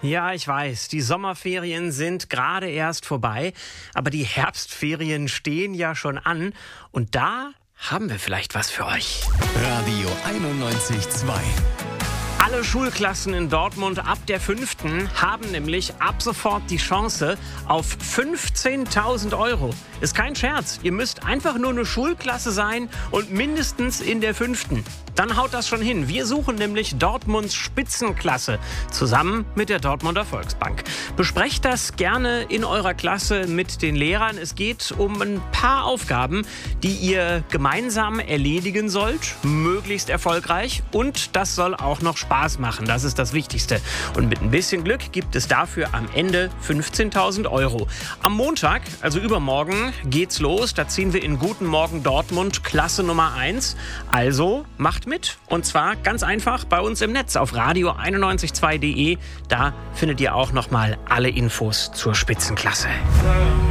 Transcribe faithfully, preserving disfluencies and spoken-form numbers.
Ja, ich weiß, die Sommerferien sind gerade erst vorbei, aber die Herbstferien stehen ja schon an und da haben wir vielleicht was für euch. Radio einundneunzig Komma zwei. Alle Schulklassen in Dortmund ab der fünften haben nämlich ab sofort die Chance auf fünfzehntausend Euro. Ist kein Scherz, ihr müsst einfach nur eine Schulklasse sein und mindestens in der fünften. Dann haut das schon hin. Wir suchen nämlich Dortmunds Spitzenklasse zusammen mit der Dortmunder Volksbank. Besprecht das gerne in eurer Klasse mit den Lehrern. Es geht um ein paar Aufgaben, die ihr gemeinsam erledigen sollt, möglichst erfolgreich, und das soll auch noch Spaß machen. Das ist das Wichtigste. Und mit ein bisschen Glück gibt es dafür am Ende fünfzehntausend Euro. Am Montag, also übermorgen, geht's los. Da ziehen wir in Guten Morgen Dortmund Klasse Nummer eins. Also macht mit. Und zwar ganz einfach bei uns im Netz auf radio einundneunzig Komma zwei punkt de. Da findet ihr auch noch mal alle Infos zur Spitzenklasse.